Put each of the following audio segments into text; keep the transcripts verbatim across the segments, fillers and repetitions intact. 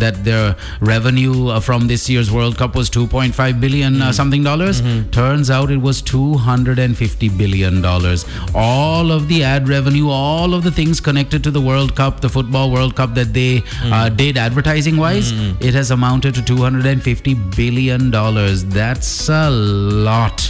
that their revenue uh, from this year's World Cup was two point five billion uh, something dollars. Mm-hmm. Turns out it was two hundred fifty billion dollars. All of the ad revenue, all of the things connected to the World Cup, the football World Cup that they mm. uh, did advertising wise, mm. it has amounted to two hundred fifty billion dollars. That's a lot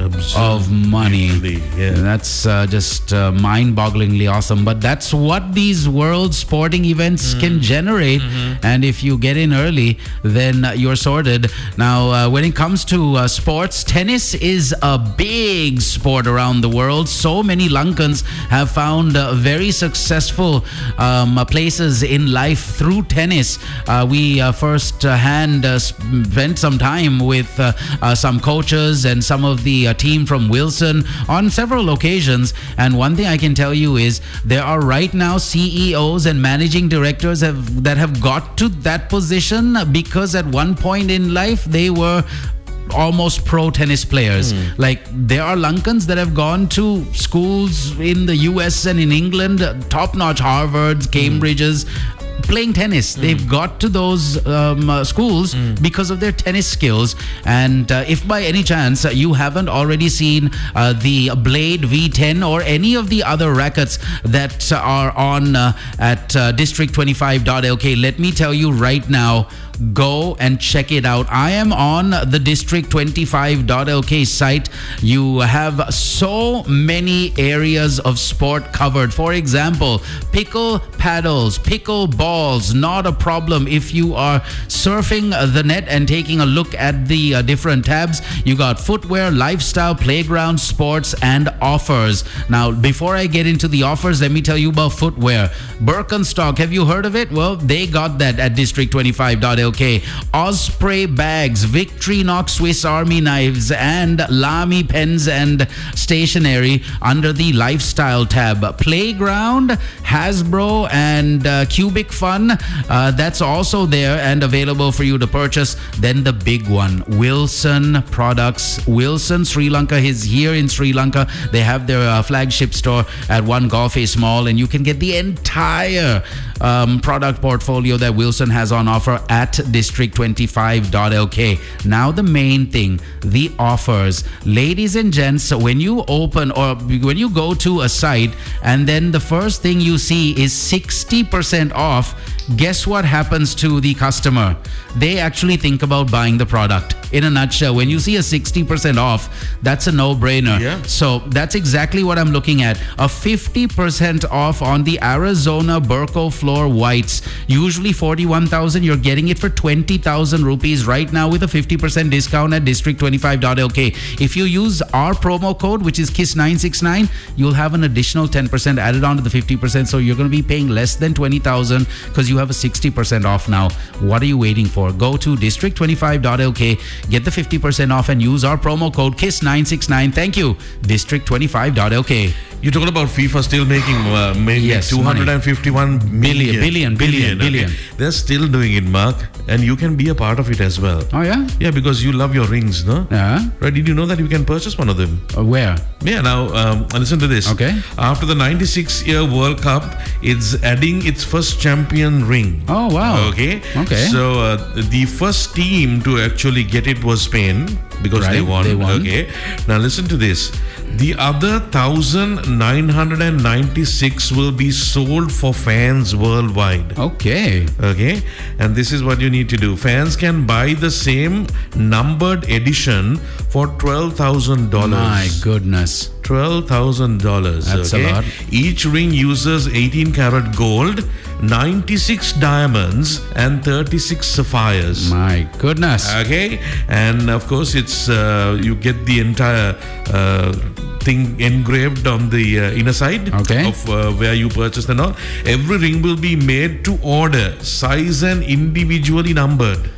of money. Yeah. That's uh, just uh, mind-bogglingly awesome. But that's what these world sporting events mm. can generate. Mm-hmm. And if you get in early, then uh, you're sorted. Now, uh, when it comes to uh, sports, tennis is a big sport around the world. So many Lankans have found uh, very successful um, uh, places in life through tennis. Uh, we uh, first uh, hand uh, spent some time with uh, uh, some coaches and some of the a team from Wilson on several occasions, and one thing I can tell you is there are right now C E Os and managing directors have, that have got to that position because at one point in life they were almost pro tennis players. Mm. Like there are Lankans that have gone to schools in the U S and in England, top-notch Harvards, Cambridges, mm. playing tennis. Mm. They've got to those um, uh, schools mm. because of their tennis skills. And uh, if by any chance uh, you haven't already seen uh, the Blade V ten or any of the other rackets that uh, are on uh, at uh, district twenty-five dot L K, let me tell you right now, go and check it out. I am on the district twenty-five dot L K site. You have so many areas of sport covered. For example, pickle paddles, pickle balls, not a problem. If you are surfing the net and taking a look at the uh, different tabs, you got footwear, lifestyle, playground, sports, and offers. Now, before I get into the offers, let me tell you about footwear. Birkenstock, have you heard of it? Well, they got that at district twenty-five dot L K. Okay, Osprey bags, Victorinox Swiss Army knives, and Lamy pens and stationery under the lifestyle tab. Playground, Hasbro, and uh, Cubic Fun, uh, that's also there and available for you to purchase. Then the big one, Wilson products. Wilson Sri Lanka is here in Sri Lanka. They have their uh, flagship store at One Golf Face Mall, and you can get the entire um, product portfolio that Wilson has on offer at district twenty-five dot L K. Now the main thing, the offers. Ladies and gents, when you open or when you go to a site and then the first thing you see is sixty percent off, guess what happens to the customer? They actually think about buying the product. In a nutshell, when you see a sixty percent off, that's a no-brainer. Yeah. So that's exactly what I'm looking at. A fifty percent off on the Arizona Burko Floor Whites. Usually forty-one thousand, you're getting it for twenty thousand rupees right now with a fifty percent discount at district twenty-five dot L K. If you use our promo code, which is KISS nine six nine, you'll have an additional ten percent added on to the fifty percent. So you're going to be paying less than twenty thousand because you have a sixty percent off now. What are you waiting for? Go to district twenty-five dot L K, get the fifty percent off and use our promo code KISS nine six nine. Thank you, district twenty-five dot L K. You're talking about FIFA still making, uh, making yes, two hundred fifty-one billion, billion, billion, billion. billion. Okay. They're still doing it, Mark, and you can be a part of it as well. Oh yeah? Yeah, because you love your rings, no? Yeah. Right, did you know that you can purchase one of them? Uh, where? Yeah, now um, listen to this. Okay. After the ninety-six year World Cup, it's adding its first champion ring. Oh wow. Okay. Okay. So uh, the first team to actually get it was Spain because right, they won. They won. Okay. Now listen to this. The other one thousand nine hundred ninety-six will be sold for fans worldwide. Okay. Okay. And this is what you need to do. Fans can buy the same numbered edition for twelve thousand dollars. My goodness. twelve thousand dollars. That's okay? a lot. Each ring uses eighteen karat gold, ninety-six diamonds, and thirty-six sapphires. My goodness. Okay. And of course, it's uh, you get the entire uh, thing engraved on the uh, inner side okay. of uh, where you purchased and all. Every ring will be made to order, size and individually numbered.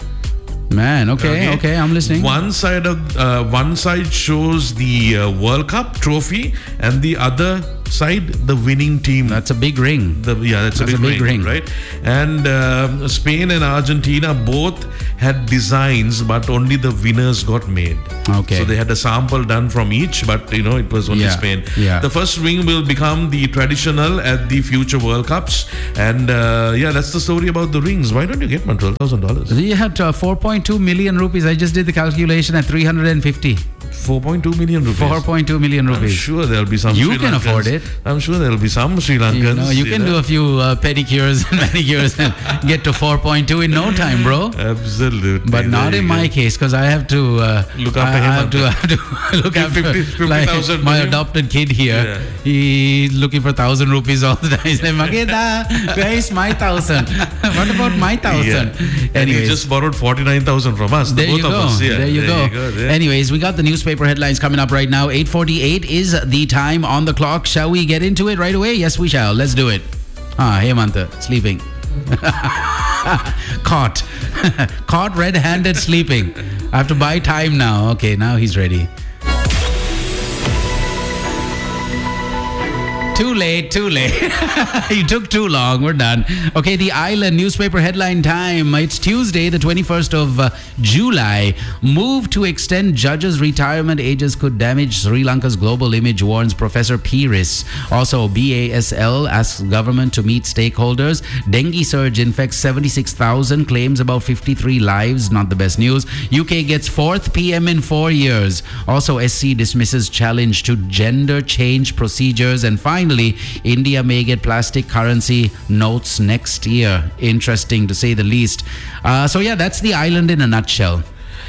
Man, okay, okay, okay, I'm listening. One side of uh, one side shows the uh, World Cup trophy, and the other side, the winning team. That's a big ring. The, yeah, that's, That's a, big, a big ring, ring. right? And uh, Spain and Argentina both had designs, but only the winners got made. Okay. So they had a sample done from each, but you know it was only Yeah, Spain. yeah. The first ring will become the traditional at the future World Cups, and uh, yeah, that's the story about the rings. Why don't you get one twelve thousand dollars? You had uh, four point two million rupees. I just did the calculation at three hundred fifty. four point two million rupees. four point two million I'm rupees. sure there'll be some. You Sri can Lankans- afford it. I'm sure there'll be some Sri Lankans. You know, you can do a few uh, pedicures and manicures and get to four point two in no time, bro. Absolutely. But not There in you my go. case, because I have to uh, Look after I, him I have to, I have to look after fifty- fifty like, thousand my million. adopted kid here. Yeah. He's looking for thousand rupees all the time. He's like, Mageda, where is my thousand? What about my thousand? And he Anyways. just borrowed forty-nine thousand from us. The There both you of go. us. Yeah, there you go. there. Anyways, we got the newspaper headlines coming up right now. eight forty-eight is the time on the clock. Shall we get into it right away? Yes, we shall. Let's do it. Ah, Hemanta, sleeping. Caught. Caught red-handed sleeping. I have to buy time now. Okay, now he's ready. Too late, too late. You took too long. We're done. Okay, the Island newspaper headline time. It's Tuesday, the twenty-first of uh, July. Move to extend judges' retirement ages could damage Sri Lanka's global image, warns Professor Piris. Also, B A S L asks government to meet stakeholders. Dengue surge infects seventy-six thousand, claims about fifty-three lives. Not the best news. U K gets fourth P M in four years. Also, S C dismisses challenge to gender change procedures. And finally, India may get plastic currency notes next year. Interesting to say the least. Uh, so yeah, that's the island in a nutshell.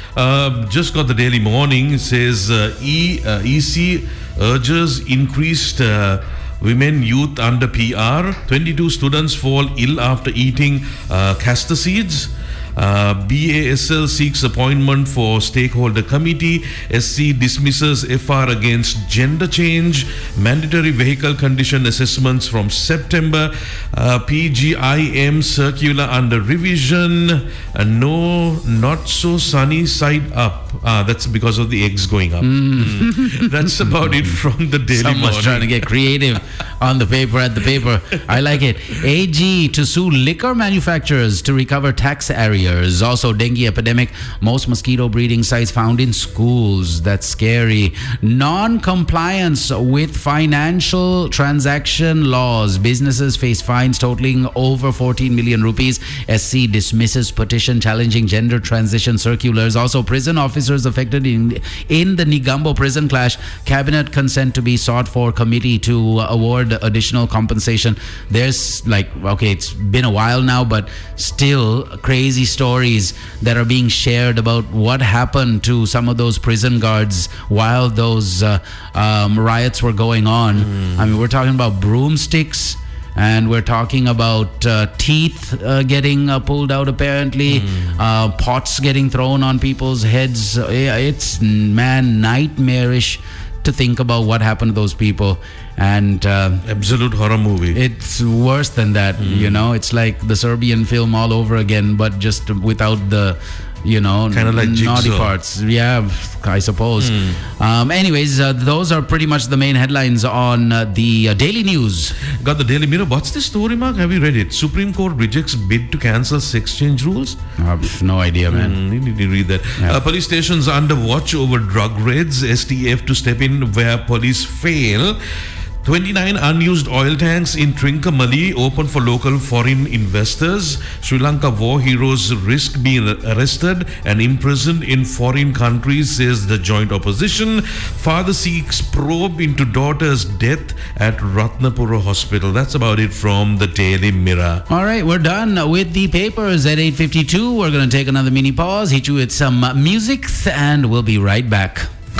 Uh, just got the Daily Morning. It says uh, e, uh, E C urges increased uh, women youth under P R. twenty-two students fall ill after eating uh, castor seeds. Uh, B A S L seeks appointment for stakeholder committee. S C dismisses F R against gender change. Mandatory vehicle condition assessments from September. Uh, P G I M circular under revision. Uh, no, not so sunny side up. Ah, that's because of the eggs going up. Mm. That's about it from the Daily Someone's Morning. trying to get creative on the paper, at the paper. I like it. A G to sue liquor manufacturers to recover tax arrears. Also, dengue epidemic. Most mosquito breeding sites found in schools. That's scary. Non-compliance with financial transaction laws. Businesses face fines totaling over fourteen million rupees. S C dismisses petition challenging gender transition circulars. Also, prison officers affected in in the Negombo prison clash. Cabinet consent to be sought for committee to award additional compensation. There's like, okay, it's been a while now, but still crazy stories that are being shared about what happened to some of those prison guards while those uh, um, riots were going on. Mm. I mean, we're talking about broomsticks. And we're talking about uh, teeth uh, getting uh, pulled out, apparently. Mm. Uh, pots getting thrown on people's heads. It's, man, nightmarish to think about what happened to those people. And uh, absolute horror movie. It's worse than that, mm. you know. It's like the Serbian film all over again, but just without the, you know, kind of like naughty Jigsaw. parts. Yeah, I suppose. Mm. Um, anyways, uh, those are pretty much the main headlines on uh, the uh, Daily News. Got the Daily Mirror. What's the story, Mark? Have you read it? Supreme Court rejects bid to cancel sex change rules. Uh, no idea, man. Mm, you need to read that. Yeah. Uh, police stations under watch over drug raids. S T F to step in where police fail. twenty-nine unused oil tanks in Trincomalee open for local foreign investors. Sri Lanka war heroes risk being arrested and imprisoned in foreign countries, says the joint opposition. Father seeks probe into daughter's death at Ratnapura Hospital. That's about it from the Daily Mirror. All right, we're done with the papers at eight fifty-two. We're going to take another mini pause, hit you with some uh, music, and we'll be right back.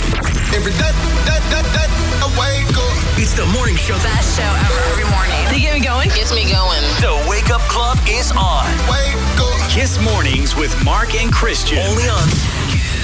Every day, that, that, that, I wake up. It's the morning show. Best show ever every morning. They get me going. Gets me going. The Wake Up Club is on. Wake up. Kiss Mornings with Mark and Christian. Only on